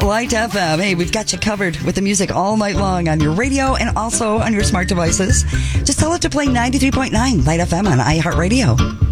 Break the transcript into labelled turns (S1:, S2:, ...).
S1: Light FM. Hey, we've got you covered with the music all night long on your radio and also on your smart devices. Just tell it to play 93.9 Light FM on iHeartRadio.